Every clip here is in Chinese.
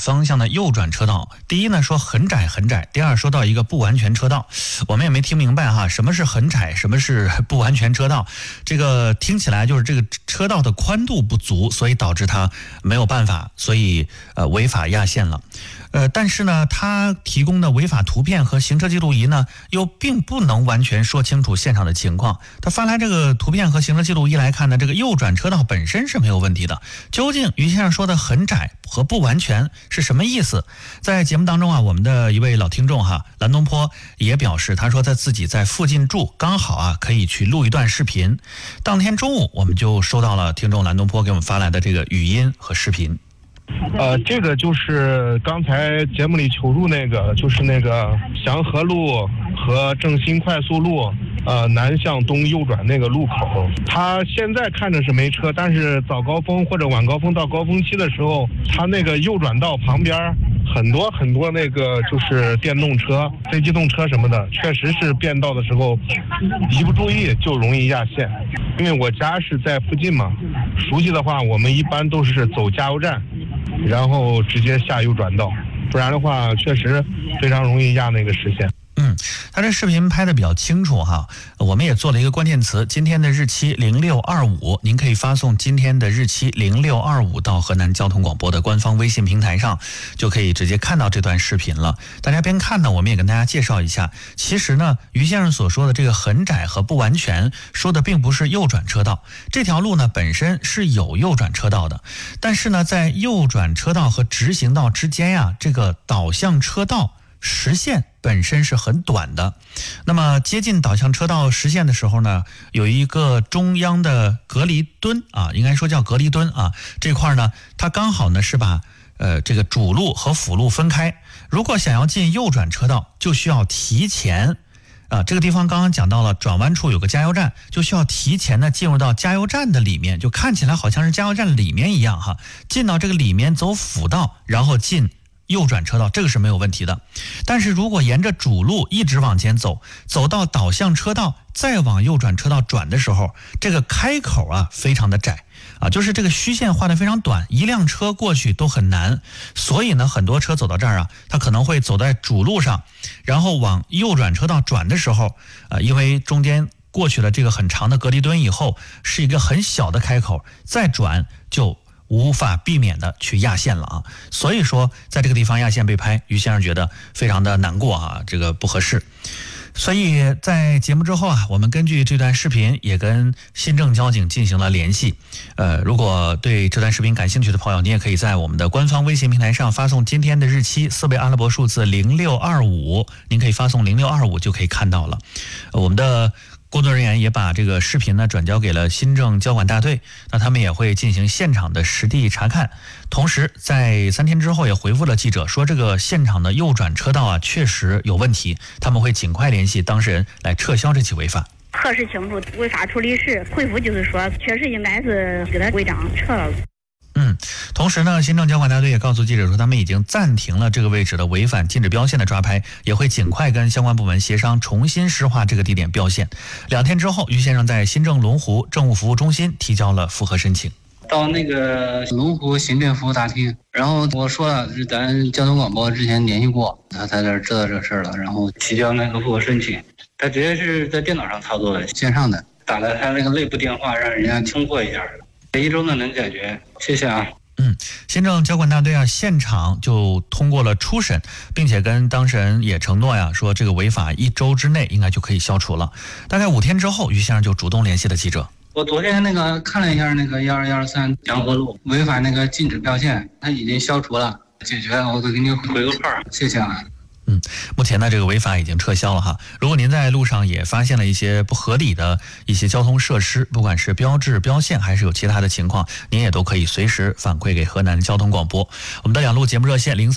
方向的右转车道。第一呢说很窄很窄，第二说到一个不完全车道，我们也没听明白哈，什么是很窄，什么是不完全车道？这个听起来就是这个车道的宽度不足，所以导致它没有办法，所以违法压线了。但是呢，他提供的违法图片和行车记录仪呢，又并不能完全说清楚现场的情况。他发来这个图片和行车记录仪来看呢，这个右转车道本身是没有问题的。究竟于先生说的很窄和不完全是什么意思？在节目当中啊，我们的一位老听众哈，蓝东坡也表示，他说他自己在附近住，刚好啊可以去录一段视频。当天中午我们就收到了听众蓝东坡给我们发来的这个语音和视频。 这个就是刚才节目里求助那个，就是那个祥和路和正新快速路南向东右转那个路口，它现在看着是没车，但是早高峰或者晚高峰到高峰期的时候，它那个右转道旁边很多那个就是电动车、非机动车什么的，确实是变道的时候一不注意就容易压线。因为我家是在附近嘛，熟悉的话我们一般都是走加油站，然后直接下右转道，不然的话确实非常容易压那个实线。 他这视频拍的比较清楚哈，我们也做了一个关键词，今天的日期0625，您可以发送今天的日期0625到河南交通广播的官方微信平台上，就可以直接看到这段视频了。大家边看呢，我们也跟大家介绍一下，其实呢，于先生所说的这个很窄和不完全，说的并不是右转车道，这条路呢本身是有右转车道的，但是呢，在右转车道和直行道之间呀，这个导向车道实线本身是很短的，那么接近导向车道实线的时候呢，有一个中央的隔离墩啊，应该说叫隔离墩啊，这块呢，它刚好呢是把这个主路和辅路分开。如果想要进右转车道，就需要提前这个地方刚刚讲到了，转弯处有个加油站，就需要提前呢进入到加油站的里面，就看起来好像是加油站里面一样哈，进到这个里面走辅道，然后进右转车道，这个是没有问题的。但是如果沿着主路一直往前走，走到导向车道再往右转车道转的时候，这个开口啊非常的窄就是这个虚线画得非常短，一辆车过去都很难。所以呢，很多车走到这儿啊，它可能会走在主路上，然后往右转车道转的时候因为中间过去了这个很长的隔离墩以后，是一个很小的开口，再转就无法避免的去压线了所以说在这个地方压线被拍，于先生觉得非常的难过这个不合适。所以在节目之后我们根据这段视频也跟新郑交警进行了联系。如果对这段视频感兴趣的朋友，你也可以在我们的官方微信平台上发送今天的日期4位阿拉伯数字0625，您可以发送0625就可以看到了。我们的工作人员也把这个视频呢转交给了新郑交管大队，那他们也会进行现场的实地查看，同时在3天之后也回复了记者，说这个现场的右转车道确实有问题，他们会尽快联系当事人来撤销这起违法。 核实清楚违法处理时回复就是说确实应该是给他违章撤了。 同时呢，新郑交管大队也告诉记者说，他们已经暂停了这个位置的违反禁止标线的抓拍，也会尽快跟相关部门协商重新施划这个地点标线。2天之后，于先生在新郑龙湖政务服务中心提交了复核申请。 到那个龙湖行政服务大厅，然后我说了，是咱交通广播之前联系过，他在这儿知道这事了，然后提交那个复核申请。他直接是在电脑上操作的，线上的，打了他那个内部电话，让人家通过一下，1周呢能解决。谢谢啊。 新郑交管大队现场就通过了初审，并且跟当事人也承诺说这个违法1周之内应该就可以消除了。大概5天之后，于先生就主动联系了记者。 我昨天那个看了一下那个12123祥和路违反那个禁止标线，它已经消除了，解决了，我给您回个号，谢谢啊。 目前呢，这个违法已经撤销了哈。如果您在路上也发现了一些不合理的一些交通设施，不管是标志、标线还是有其他的情况，您也都可以随时反馈给河南交通广播。我们的2路节目热线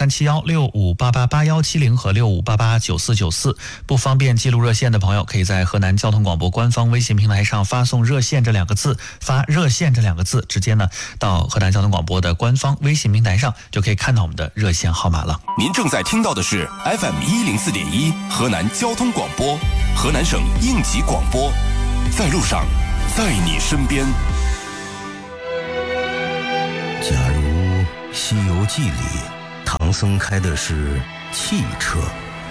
037165888170和65889494，不方便记录热线的朋友，可以在河南交通广播官方微信平台上发送热线这2个字，发热线这2个字，直接呢到河南交通广播的官方微信平台上就可以看到我们的热线号码了。 您正在听到的是FM104.1河南交通广播，河南省应急广播，在路上，在你身边。 假如《西游记》里唐唐僧开的是汽车。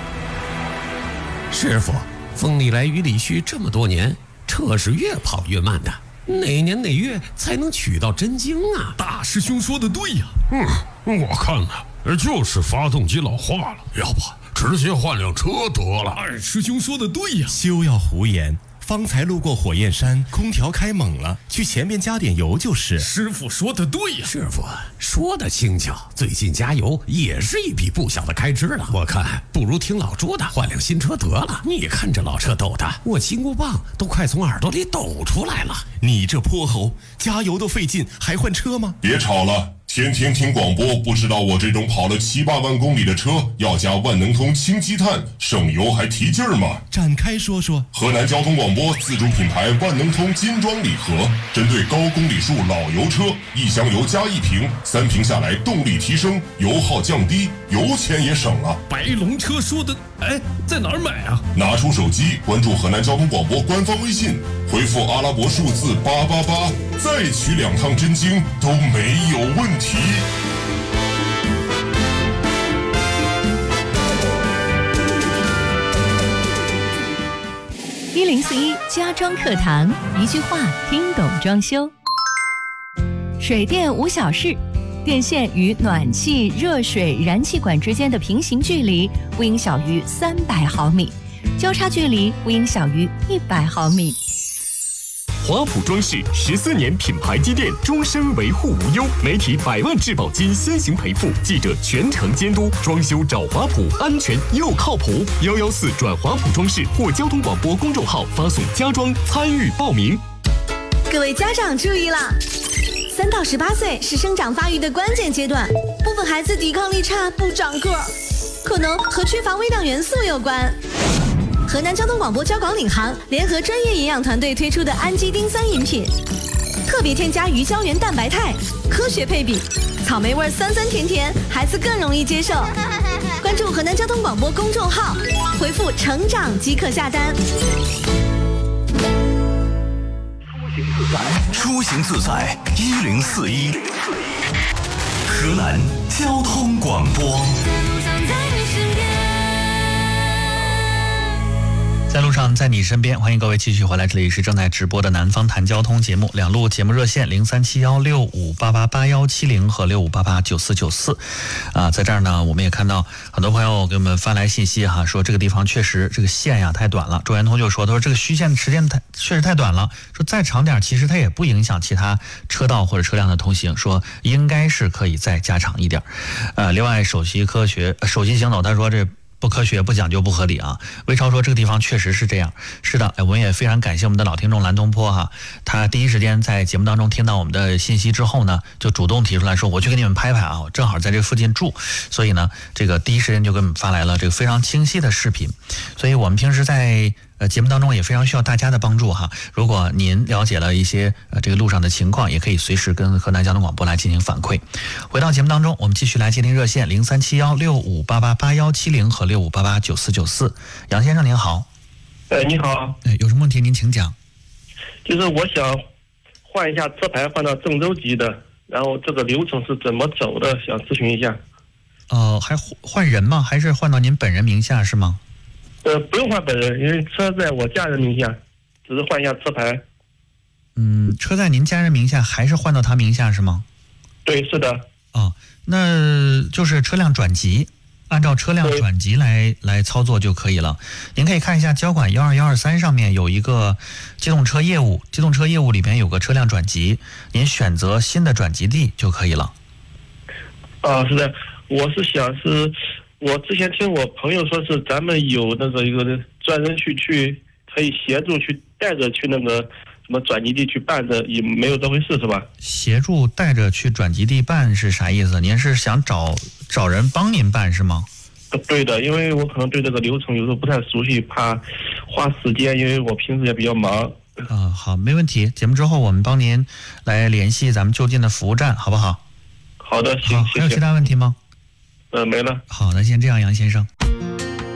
师傅，风里来雨里去这么多年，车是越跑越慢的，哪年哪月才能取到真经啊？ 大师兄说的对呀。我看呢，就是发动机老化了，要不直接换辆车得了。二师兄说的对呀。 休要胡言，方才路过火焰山，空调开猛了，去前面加点油就是。 师傅说的对呀。 师傅说的轻巧，最近加油也是一笔不小的开支了。我看不如听老朱的，换辆新车得了。你看这老车抖的，我金箍棒都快从耳朵里抖出来了。 你这泼猴，加油都费劲，还换车吗？ 别吵了。天天听广播，不知道我这种跑了7、8万公里的车要加万能通氢积碳，省油还提劲儿吗？ 展开说说。 河南交通广播自主品牌万能通金装礼盒，针对高公里数老油车，1箱油加1瓶，3瓶下来动力提升，油耗降低，油钱也省了。 白龙车说的，在哪儿买啊？ 拿出手机关注河南交通广播官方微信，回复阿拉伯数字888，再取2趟真经都没有问题。 1041家装课堂，一句话听懂装修。水电无小事，电线与暖气、热水、燃气管之间的平行距离不应小于300毫米，交叉距离不应小于100毫米。 华普装饰14年品牌积淀，终身维护无忧，媒体100万质保金先行赔付，记者全程监督，装修找华普，安全又靠谱。114转华普装饰或交通广播公众号发送家装参与报名。 各位家长注意了，3到18岁是生长发育的关键阶段，部分孩子抵抗力差，不长个儿，可能和缺乏微量元素有关。河南交通广播交广领航联合专业营养团队推出的氨基丁3饮品，特别添加鱼胶原蛋白肽，科学配比，草莓味酸酸甜甜，孩子更容易接受。关注河南交通广播公众号，回复成长即可下单。 出行自在1041，河南交通广播。 在路上，在你身边，欢迎各位继续回来，这里是正在直播的南方谈交通节目，两路节目热线037165888170和65889494。在这儿呢，我们也看到很多朋友给我们发来信息哈，说这个地方确实这个线呀太短了。周元通就说，他说这个虚线的时间确实太短了，说再长点，其实它也不影响其他车道或者车辆的通行，说应该是可以再加长一点。另外，首席行走他说这不科学、不讲究、不合理啊！魏超说这个地方确实是这样。是的，我们也非常感谢我们的老听众蓝东坡哈，他第一时间在节目当中听到我们的信息之后呢，就主动提出来说我去给你们拍拍啊，我正好在这附近住，所以呢，这个第一时间就给我们发来了这个非常清晰的视频。所以我们平时在节目当中也非常需要大家的帮助哈。如果您了解了一些这个路上的情况，也可以随时跟河南交通广播来进行反馈。回到节目当中，我们继续来接听热线037165888170和65889494。杨先生您好。 你好。 有什么问题您请讲。 就是我想换一下车牌，换到郑州籍的，然后这个流程是怎么走的，想咨询一下。 还换人吗？还是换到您本人名下是吗？ 不用换本人，因为车在我家人名下，只是换一下车牌。 车在您家人名下，还是换到他名下是吗？ 对，是的。 那就是车辆转籍，按照车辆转籍来操作就可以了。您可以看一下交管12123上面有一个机动车业务，机动车业务里边有个车辆转籍，您选择新的转籍地就可以了。 是的，我是想是。我之前听我朋友说是咱们有那个一个专人去可以协助去带着去那个什么转籍地去办的，也没有这回事是吧？协助带着去转籍地办是啥意思？您是想找人帮您办是吗？对的，因为我可能对这个流程有时候不太熟悉，怕花时间，因为我平时也比较忙。好，没问题。节目之后我们帮您来联系咱们就近的服务站，好不好？好的，行，谢谢。还有其他问题吗？没了。好，那先这样，杨先生。